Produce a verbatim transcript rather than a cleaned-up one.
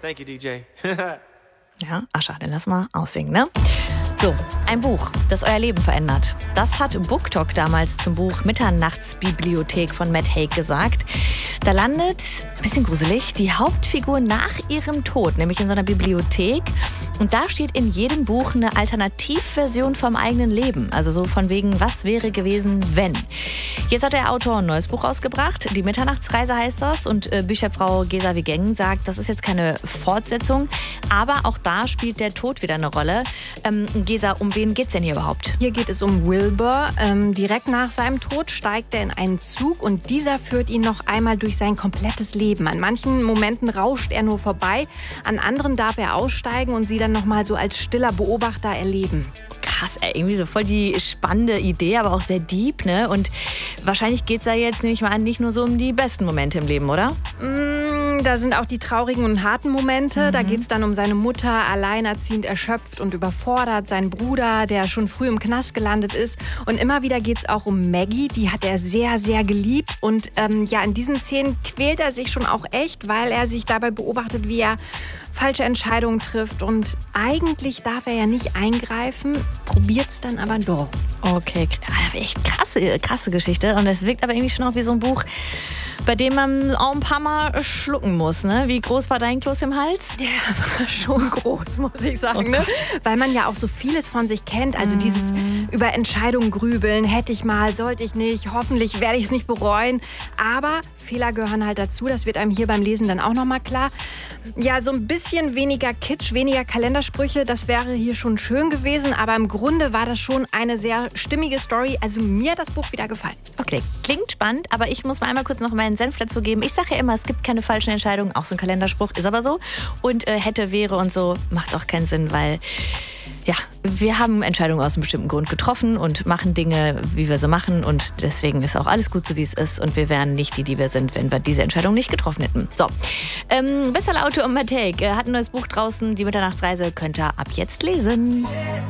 Thank you, D J. Ja, ach schade, lass mal aussingen, ne? So, ein Buch, das euer Leben verändert. Das hat BookTok damals zum Buch Mitternachtsbibliothek von Matt Haig gesagt. Da landet, ein bisschen gruselig, die Hauptfigur nach ihrem Tod, nämlich in so einer Bibliothek. Und da steht in jedem Buch eine Alternativversion vom eigenen Leben. Also so von wegen, was wäre gewesen, wenn. Jetzt hat der Autor ein neues Buch rausgebracht. Die Mitternachtsreise heißt das. Und äh, Bücherfrau Gesa Wigeng sagt, das ist jetzt keine Fortsetzung. Aber auch da spielt der Tod wieder eine Rolle. Ähm, Gesa, um wen geht's denn hier überhaupt? Hier geht es um Wilbur. Ähm, direkt nach seinem Tod steigt er in einen Zug und dieser führt ihn noch einmal durch sein komplettes Leben. An manchen Momenten rauscht er nur vorbei, an anderen darf er aussteigen und sie dann noch mal so als stiller Beobachter erleben. Krass, ey, irgendwie so voll die spannende Idee, aber auch sehr deep, ne? Und wahrscheinlich geht's da jetzt, nehme ich mal an, nicht nur so um die besten Momente im Leben, oder? Mm, da sind auch die traurigen und harten Momente. Mhm. Da geht's dann um seine Mutter, alleinerziehend, erschöpft und überfordert, seinen Bruder, der schon früh im Knast gelandet ist. Und immer wieder geht's auch um Maggie, die hat er sehr, sehr geliebt. Und ähm, ja, in diesen Szenen quält er sich schon auch echt, weil er sich dabei beobachtet, wie er falsche Entscheidungen trifft. Und eigentlich darf er ja nicht eingreifen, probiert's dann aber doch. Okay, echt krasse, krasse Geschichte. Und es wirkt aber irgendwie schon auch wie so ein Buch, bei dem man auch ein paar Mal schlucken muss, ne? Wie groß war dein Kloß im Hals? Der war schon groß, muss ich sagen, oh ne? Weil man ja auch so vieles von sich kennt. Also mm. dieses über Entscheidungen grübeln, hätte ich mal, sollte ich nicht, hoffentlich werde ich es nicht bereuen. Aber Fehler gehören halt dazu, das wird einem hier beim Lesen dann auch nochmal klar. Ja, so ein bisschen weniger Kitsch, weniger Kalendersprüche, das wäre hier schon schön gewesen. Aber im Grunde war das schon eine sehr stimmige Story. Also mir hat das Buch wieder gefallen. Okay, klingt spannend, aber ich muss mal einmal kurz noch meinen Senf dazu geben. Ich sage ja immer, es gibt keine falschen Entscheidungen. Auch so ein Kalenderspruch ist aber so. Und äh, hätte, wäre und so macht auch keinen Sinn, weil ja, wir haben Entscheidungen aus einem bestimmten Grund getroffen und machen Dinge, wie wir sie machen. Und deswegen ist auch alles gut so, wie es ist. Und wir wären nicht die, die wir sind, wenn wir diese Entscheidung nicht getroffen hätten. So, ähm, Bestsellerautor Matt Haig hat ein neues Buch draußen. Die Mitternachtsreise könnt ihr ab jetzt lesen.